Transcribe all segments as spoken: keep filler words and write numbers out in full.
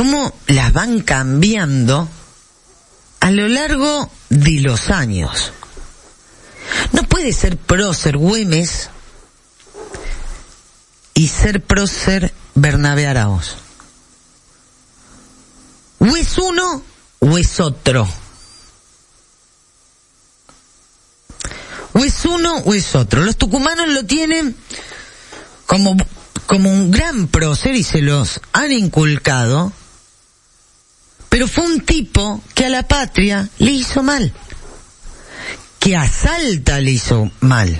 cómo las van cambiando a lo largo de los años. No puede ser prócer Güemes y ser prócer Bernabé Araoz. O es uno o es otro. O es uno o es otro. Los tucumanos lo tienen como, como un gran prócer y se los han inculcado, pero fue un tipo que a la patria le hizo mal, que a Salta le hizo mal.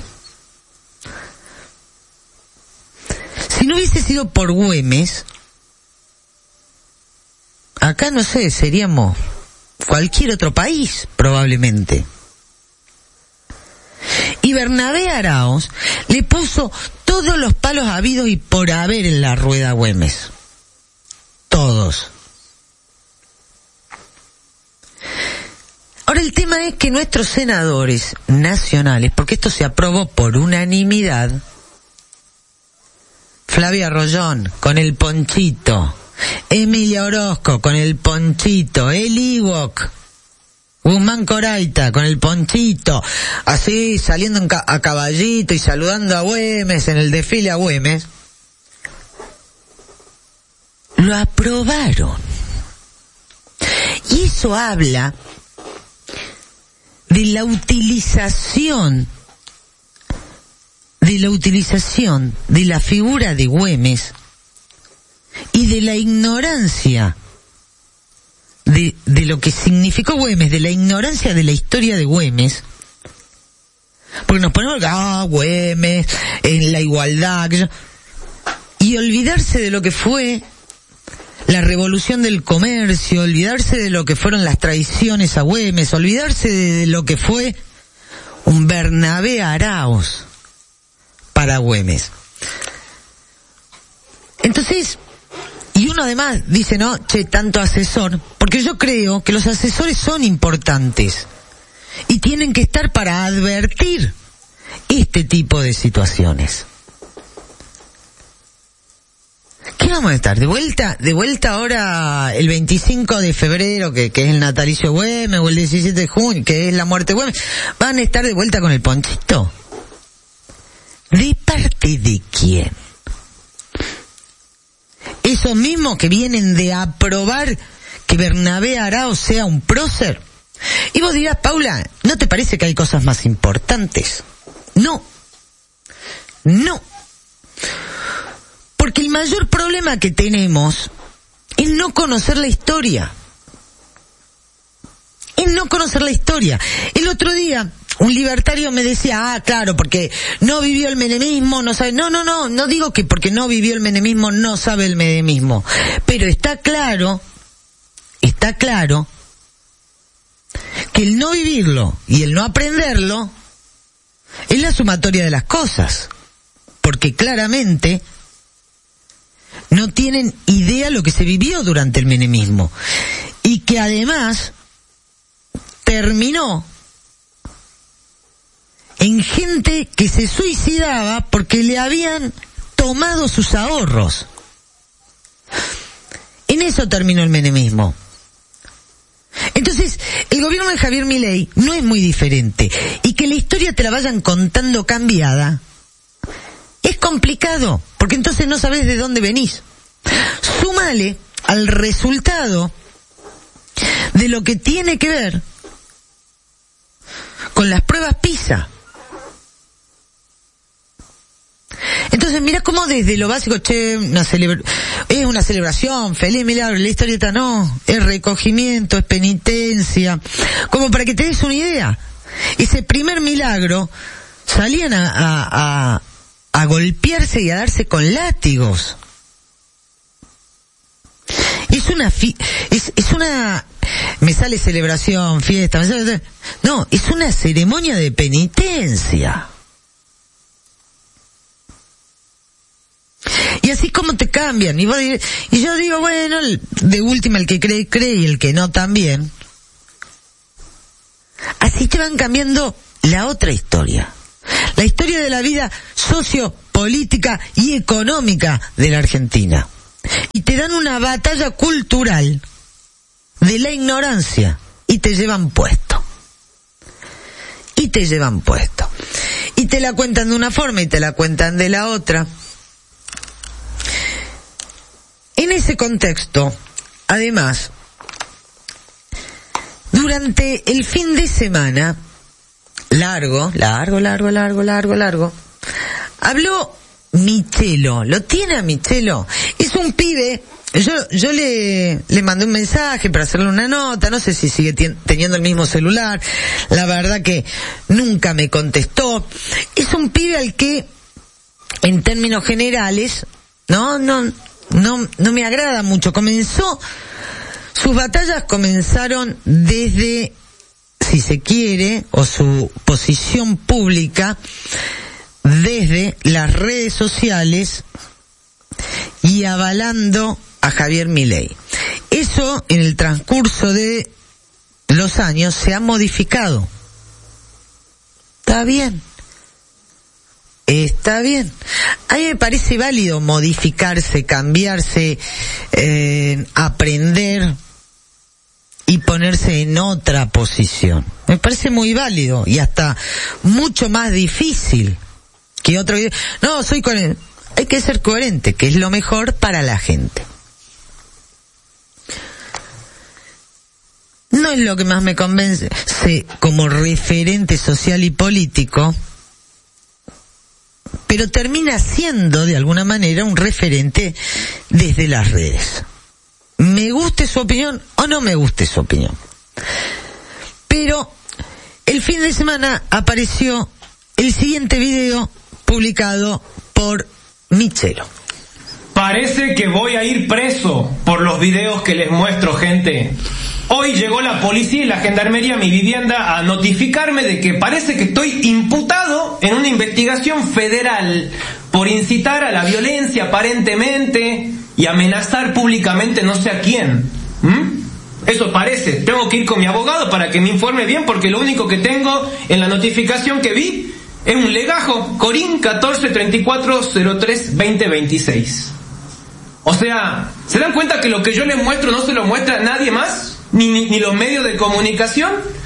Si no hubiese sido por Güemes, acá no sé, seríamos cualquier otro país, probablemente. Y Bernabé Araoz le puso todos los palos habidos y por haber en la rueda a Güemes. Todos. Ahora el tema es que nuestros senadores nacionales, porque esto se aprobó por unanimidad, Flavia Rollón con el ponchito, Emilia Orozco con el ponchito, el Iwok, Guzmán Coraita con el ponchito, así saliendo en ca- a caballito y saludando a Güemes en el desfile a Güemes, lo aprobaron. Y eso habla de la utilización, de la utilización de la figura de Güemes y de la ignorancia de, de lo que significó Güemes, de la ignorancia de la historia de Güemes, porque nos ponemos, ah, Güemes, en la igualdad, y olvidarse de lo que fue la revolución del comercio, olvidarse de lo que fueron las traiciones a Güemes, olvidarse de lo que fue un Bernabé Araoz para Güemes. Entonces, y uno además dice, no, che, tanto asesor, porque yo creo que los asesores son importantes y tienen que estar para advertir este tipo de situaciones. ¿Qué vamos a estar? ¿De vuelta? ¿De vuelta ahora el veinticinco de febrero, que, que es el natalicio de Güemes, o el diecisiete de junio, que es la muerte de Güemes? ¿Van a estar de vuelta con el ponchito? ¿De parte de quién? Esos mismos que vienen de aprobar que Bernabé Araoz sea un prócer. Y vos dirás, Paula, ¿no te parece que hay cosas más importantes? No. No. Porque el mayor problema que tenemos es no conocer la historia. Es no conocer la historia. El otro día, un libertario me decía, ah, claro, porque no vivió el menemismo, no sabe. No, no, no, no digo que porque no vivió el menemismo no sabe el menemismo. Pero está claro, está claro, que el no vivirlo y el no aprenderlo es la sumatoria de las cosas. Porque claramente no tienen idea lo que se vivió durante el menemismo. Y que además terminó en gente que se suicidaba porque le habían tomado sus ahorros. En eso terminó el menemismo. Entonces, el gobierno de Javier Milei no es muy diferente. Y que la historia te la vayan contando cambiada es complicado, porque entonces no sabes de dónde venís. Súmale al resultado de lo que tiene que ver con las pruebas PISA. Entonces mirá cómo desde lo básico, che, una celebra- es una celebración, feliz milagro, la historieta no, es recogimiento, es penitencia. Como para que te des una idea, ese primer milagro salían a, a, a, a golpearse y a darse con látigos. Es una fi- es, es una, me sale celebración, fiesta, me sale, no, es una ceremonia de penitencia. Y así como te cambian, y vos dirás, y yo digo, bueno, de última el que cree, cree, y el que no también. Así te van cambiando la otra historia. La historia de la vida sociopolítica y económica de la Argentina. Y te te dan una batalla cultural de la ignorancia y te llevan puesto. Y te llevan puesto. Y te la cuentan de una forma y te la cuentan de la otra. En ese contexto, además, durante el fin de semana, largo, largo, largo, largo, largo, largo, habló Michelo. ¿Lo tiene a Michelo? Es un pibe. Yo, yo le, le mandé un mensaje para hacerle una nota, no sé si sigue tien, teniendo el mismo celular, la verdad que nunca me contestó. Es un pibe al que, en términos generales, no, no, no, no me agrada mucho. Comenzó, sus batallas comenzaron desde, si se quiere, o su posición pública, desde las redes sociales y avalando a Javier Milei. Eso en el transcurso de los años se ha modificado. Está bien. Está bien. A mí me parece válido modificarse, cambiarse, eh, aprender y ponerse en otra posición. Me parece muy válido y hasta mucho más difícil que otro. No, soy coherente. Hay que ser coherente, que es lo mejor para la gente. No es lo que más me convence como referente social y político, pero termina siendo de alguna manera un referente desde las redes. Me guste su opinión o no me guste su opinión. Pero el fin de semana apareció el siguiente video publicado por Michelo. Parece que voy a ir preso por los videos que les muestro, gente. Hoy llegó la policía y la gendarmería a mi vivienda a notificarme de que parece que estoy imputado en una investigación federal por incitar a la violencia aparentemente y amenazar públicamente no sé a quién. ¿Mm? Eso parece. Tengo que ir con mi abogado para que me informe bien porque lo único que tengo en la notificación que vi es un legajo, Corín catorce treinta y cuatro cero tres veinte veintiséis. O sea, ¿se dan cuenta que lo que yo les muestro no se lo muestra a nadie más? Ni, ni, ni los medios de comunicación.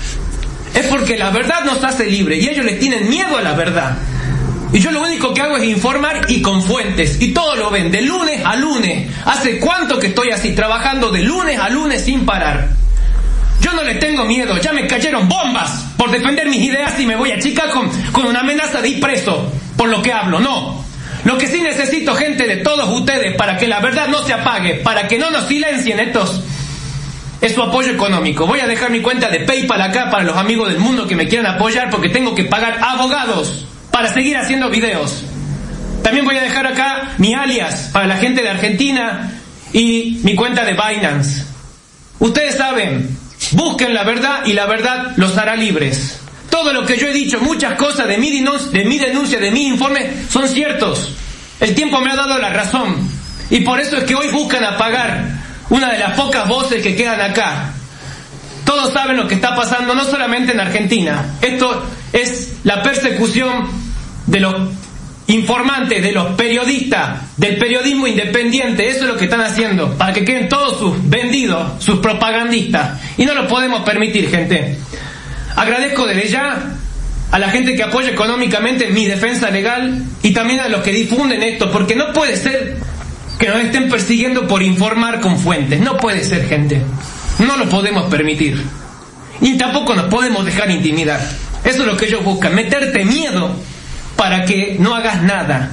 Es porque la verdad nos hace libre y ellos les tienen miedo a la verdad. Y yo lo único que hago es informar y con fuentes. Y todo lo ven, de lunes a lunes. ¿Hace cuánto que estoy así, trabajando de lunes a lunes sin parar? Yo no les tengo miedo, ya me cayeron bombas por defender mis ideas y me voy a chicar con, con una amenaza de ir preso por lo que hablo, no. Lo que sí necesito, gente, de todos ustedes, para que la verdad no se apague, para que no nos silencien estos, es su apoyo económico. Voy a dejar mi cuenta de PayPal acá para los amigos del mundo que me quieran apoyar porque tengo que pagar abogados para seguir haciendo videos. También voy a dejar acá mi alias para la gente de Argentina y mi cuenta de Binance. Ustedes saben, busquen la verdad y la verdad los hará libres. Todo lo que yo he dicho, muchas cosas de mi, denun- de mi denuncia, de mi informe, son ciertos. El tiempo me ha dado la razón. Y por eso es que hoy buscan apagar una de las pocas voces que quedan acá. Todos saben lo que está pasando, no solamente en Argentina. Esto es la persecución de los informantes, de los periodistas, del periodismo independiente. Eso es lo que están haciendo, para que queden todos sus vendidos, sus propagandistas. Y no lo podemos permitir, gente. Agradezco desde ya a la gente que apoya económicamente mi defensa legal y también a los que difunden esto, porque no puede ser que nos estén persiguiendo por informar con fuentes. No puede ser, gente. No lo podemos permitir. Y tampoco nos podemos dejar intimidar. Eso es lo que ellos buscan, meterte miedo para que no hagas nada.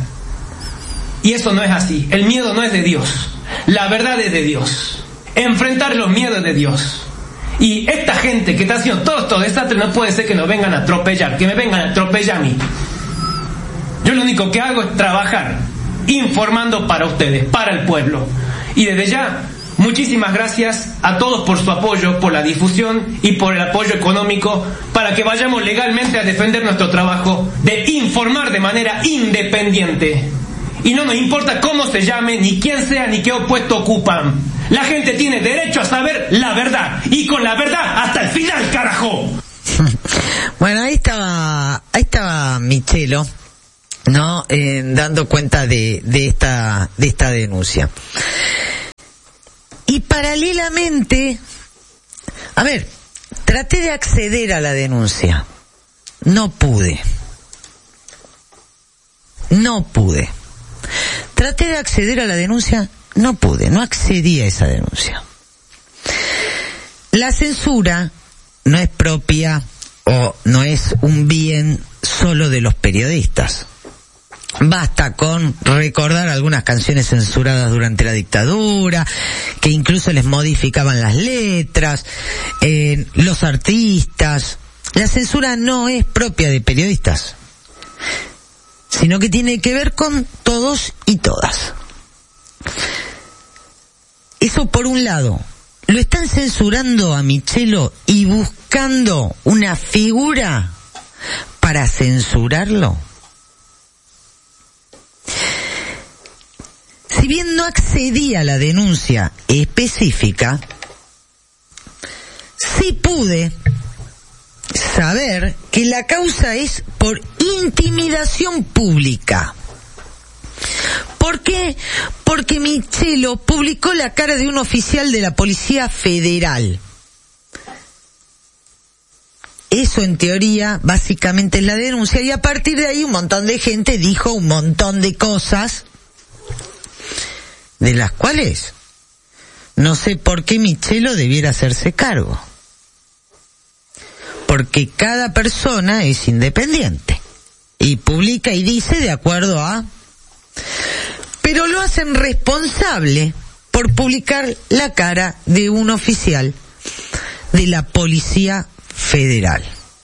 Y eso no es así. El miedo no es de Dios. La verdad es de Dios. Enfrentar los miedos de Dios. Y esta gente que está haciendo todo estos desastres no puede ser que nos vengan a atropellar, que me vengan a atropellar a mí. Yo lo único que hago es trabajar, informando para ustedes, para el pueblo. Y desde ya, muchísimas gracias a todos por su apoyo, por la difusión y por el apoyo económico para que vayamos legalmente a defender nuestro trabajo de informar de manera independiente. Y no nos importa cómo se llame, ni quién sea, ni qué opuesto ocupan. La gente tiene derecho a saber la verdad. Y con la verdad hasta el final, carajo. Bueno, ahí estaba, ahí estaba Michelo, ¿no? Eh, dando cuenta de, de esta, de esta denuncia. Y paralelamente, a ver, traté de acceder a la denuncia. No pude. No pude. Traté de acceder a la denuncia, no pude, no accedí a esa denuncia. La censura no es propia o no es un bien solo de los periodistas. Basta con recordar algunas canciones censuradas durante la dictadura, que incluso les modificaban las letras, eh, los artistas. La censura no es propia de periodistas, sino que tiene que ver con todos y todas. Eso por un lado. Lo están censurando a Michelo y buscando una figura para censurarlo. Si bien no accedí a la denuncia específica, sí pude saber que la causa es por intimidación pública. ¿Por qué? Porque Michelo publicó la cara de un oficial de la Policía Federal. Eso en teoría básicamente es la denuncia, y a partir de ahí un montón de gente dijo un montón de cosas de las cuales no sé por qué Michelo debiera hacerse cargo. Porque cada persona es independiente y publica y dice de acuerdo a... Pero lo hacen responsable por publicar la cara de un oficial de la Policía Federal.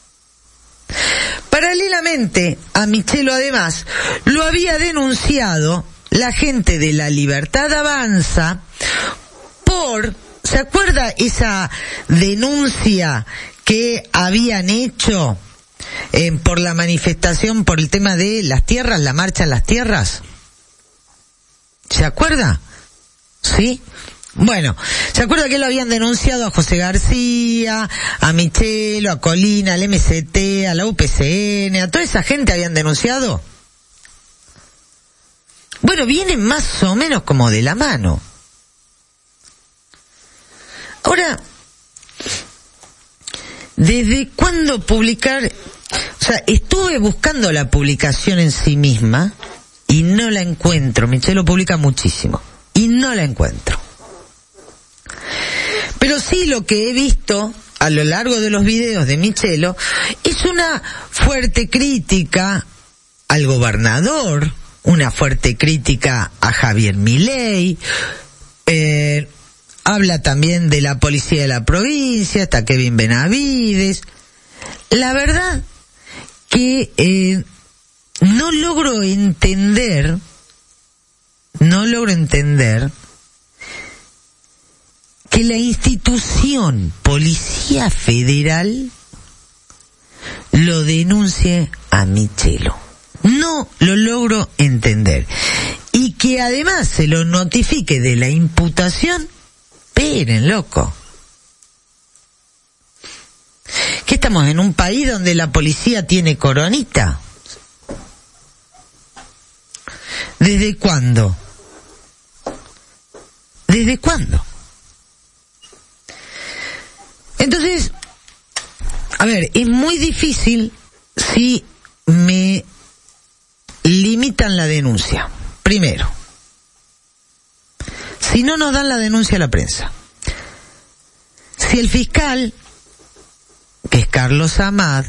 Paralelamente a Michelo, además, lo había denunciado la gente de La Libertad Avanza por... ¿Se acuerda esa denuncia que habían hecho eh, por la manifestación por el tema de las tierras, la marcha en las tierras? ¿Se acuerda? ¿Sí? Bueno, ¿se acuerda que lo habían denunciado a José García, a Michelo, a Colina, al M C T, a la U P C N, a toda esa gente habían denunciado? Bueno, vienen más o menos como de la mano. Ahora, ¿desde cuándo publicar? O sea, estuve buscando la publicación en sí misma y no la encuentro. Michelo publica muchísimo y no la encuentro. Pero sí, lo que he visto a lo largo de los videos de Michelo es una fuerte crítica al gobernador, una fuerte crítica a Javier Milei, eh, habla también de la policía de la provincia, está Kevin Benavides. La verdad que eh, no logro entender, no logro entender que la institución Policía Federal lo denuncie a Michelo. No lo logro entender. Y que además se lo notifique de la imputación. Esperen, loco. ¿Qué estamos en un país donde la policía tiene coronita? ¿Desde cuándo? ¿Desde cuándo? Entonces, a ver, es muy difícil si me limitan la denuncia. Primero, si no nos dan la denuncia a la prensa, si el fiscal, que es Carlos Amad,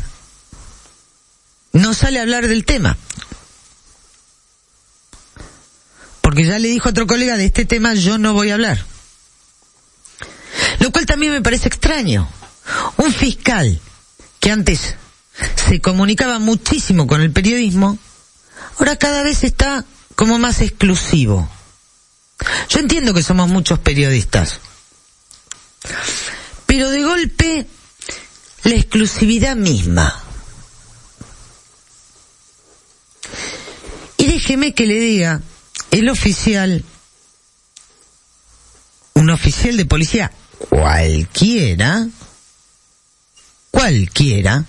no sale a hablar del tema, porque ya le dijo a otro colega, de este tema yo no voy a hablar. Lo cual también me parece extraño. Un fiscal que antes se comunicaba muchísimo con el periodismo, ahora cada vez está como más exclusivo. Yo entiendo que somos muchos periodistas, pero de golpe la exclusividad misma. Y déjeme que le diga, el oficial, un oficial de policía cualquiera, cualquiera,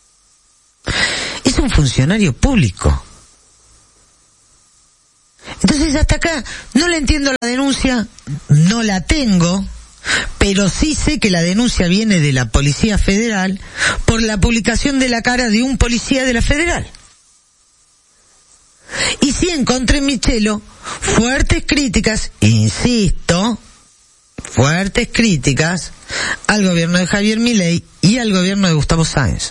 es un funcionario público. Entonces Entonces hasta acá no le entiendo la denuncia, no la tengo, pero sí sé que la denuncia viene de la Policía Federal por la publicación de la cara de un policía de la Federal. Y sí encontré en Michelo fuertes críticas, insisto, fuertes críticas al gobierno de Javier Milei y al gobierno de Gustavo Sáenz.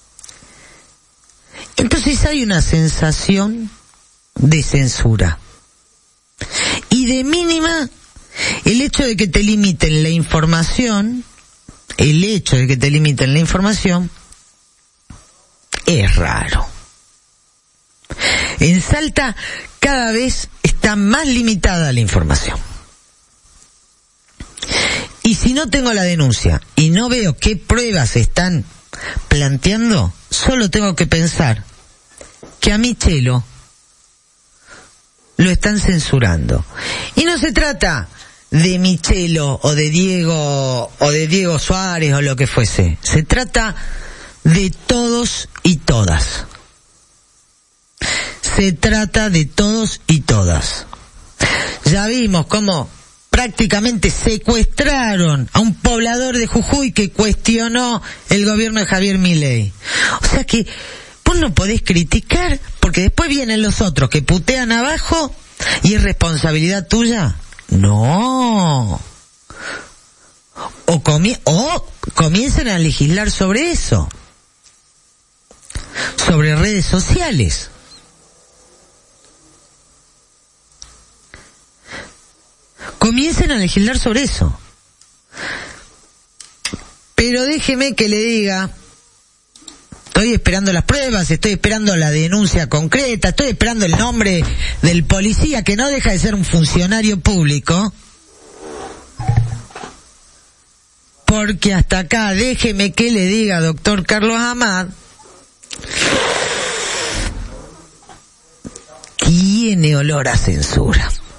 Entonces hay una sensación de censura. Y de mínima, el hecho de que te limiten la información, el hecho de que te limiten la información, es raro. En Salta cada vez está más limitada la información. Y si no tengo la denuncia y no veo qué pruebas están planteando, solo tengo que pensar que a Michelo lo están censurando. Y no se trata de Michelo o de Diego o de Diego Suárez o lo que fuese. Se trata de todos y todas. Se trata de todos y todas. Ya vimos cómo prácticamente secuestraron a un poblador de Jujuy que cuestionó el gobierno de Javier Milei. O sea que vos no podés criticar porque después vienen los otros que putean abajo y es responsabilidad tuya. No. O, comi- o comiencen a legislar sobre eso. Sobre redes sociales. Comiencen a legislar sobre eso. Pero déjeme que le diga, estoy esperando las pruebas, estoy esperando la denuncia concreta, estoy esperando el nombre del policía que no deja de ser un funcionario público. Porque hasta acá, déjeme que le diga, doctor Carlos Amad, tiene olor a censura.